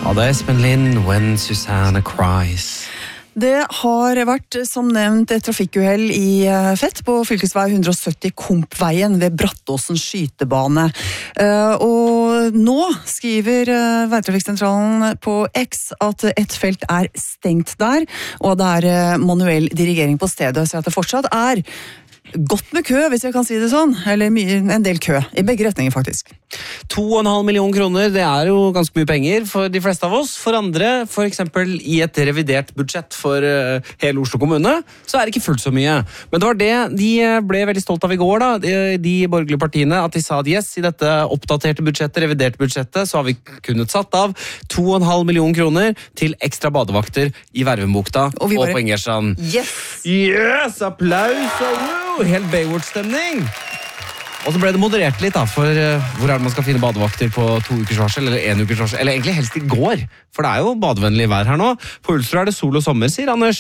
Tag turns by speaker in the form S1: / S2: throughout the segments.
S1: Ja, det Espen Lind, When Susanna Cries.
S2: Det har vært, som nevnt, et trafikkuhell i Fett på fylkesvei 170 Kompveien ved Brattåsen skytebane. Og nå skriver Veitrafikksentralen på X at et felt er stengt der, og det er manuell dirigering på stedet, så at det fortsatt er godt med kø, hvis jeg kan si det sånn. Eller en del kø, i begge retninger faktisk.
S1: 2,5 millioner kroner, det er jo ganske mye penger for de fleste av oss. For andre, for eksempel i et revidert budsjett for hele Oslo kommune, så er det ikke fullt så mye. Men det var det de ble veldig stolt av i går, da, de borgerlige partiene, at de sa at yes, i dette oppdaterte budsjettet, reviderte budsjettet, så har vi kunnet satt av 2,5 millioner kroner til ekstra badevakter i Vervenbukta og på Ingersand. Yes, applaus og helt Baywatch-stemning. Og så ble det moderert litt da, for hvor er det man skal finne badevakter på 2 ukers varsel, eller 1 ukers varsel, eller egentlig helst i går, for det er jo badevennlig vær her nå. På Ulsrud er det sol og sommer, sier Anders.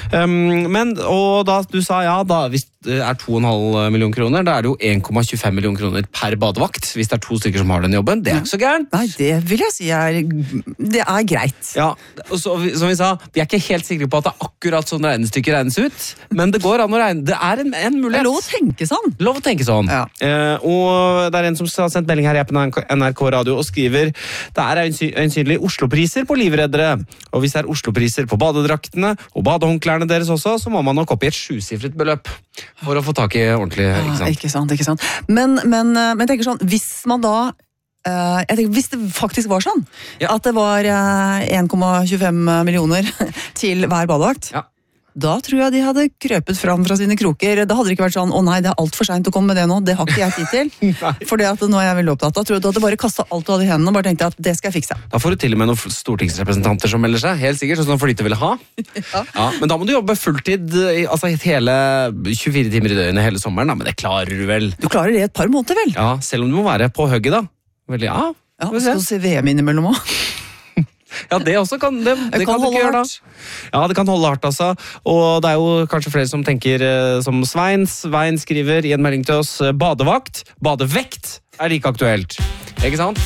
S1: Og da du sa ja, da, hvis det er 2,5 millioner kroner, da er det jo 1,25 millioner kroner per badevakt, hvis det er 2 stykker som har den jobben. Det er ikke så gærent.
S2: Nei, det vil jeg si det er greit.
S1: Ja, og så, som vi sa, vi er ikke helt sikre på at det er akkurat sånn regnestykket regnes ut, men det går an å regne. Det er en mulighet.
S2: Det er lov å tenke sånn.
S1: Lov å tenke sånn. Ja. Og det er en som har sendt melding her i appen NRK Radio og skriver det er øyensynlig Oslo-priser på livreddere, og hvis det er Oslo-priser på badedraktene og badehåndklærne deres også, så må man nok opp i et 7-sifret beløp for å få tak i ordentlig,
S2: ikke sant? Ikke sant. Men jeg tenker sånn, hvis man da hvis det faktisk var sånn at det var 1,25 millioner til hver badevakt, da tror jeg de hadde krøpet fram fra sine kroker. Da hadde det ikke vært sånn, nei, det er alt for sent å komme med det nå, det har ikke jeg tid til. For det at nå er jeg veldig opptatt. Da tror jeg du hadde bare kastet alt du hadde i hendene og bare tenkte at det skal jeg fikse.
S1: Da får du til og med noen stortingsrepresentanter som melder seg, helt sikkert, sånn som for de vil ha. Ja, men da må du jobbe fulltid, altså hele 24 timer i døgnet hele sommeren, da, men det klarer du vel.
S2: Du klarer det i et par måneder vel?
S1: Ja, selv om du må være på høgget da. Vel, ja,
S2: skal du se VM innimellom også?
S1: Ja, det også kan det kan du ikke gjøre da. Ja, det kan holde hardt altså. Og det er jo kanskje flere som tenker som Svein. Svein skriver i en melding til oss, badevakt, badevekt er like aktuelt. Ikke sant?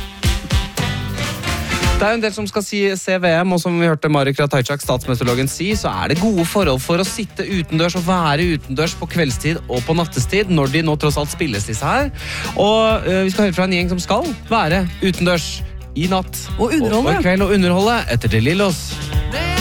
S1: Det er jo en del som skal se VM, og som vi hørte Mari Kratajczak, statsmeteorologen, si, så er det gode forhold for å sitte utendørs og være utendørs på kveldstid og på nattestid, når de nå tross alt spilles disse her. Og vi skal høre fra en gjeng som skal være utendørs i natt
S2: og underholde.
S1: Og i kveld og underholde etter De Lillos.